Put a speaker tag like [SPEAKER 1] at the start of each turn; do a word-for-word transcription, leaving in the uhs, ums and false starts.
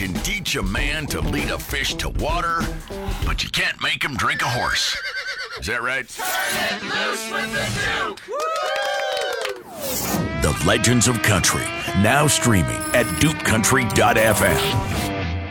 [SPEAKER 1] can teach a man to lead a fish to water, but you can't make him drink a horse. Is that right?
[SPEAKER 2] Turn it loose with the Duke!
[SPEAKER 1] The Legends of Country, now streaming at duke country dot f m.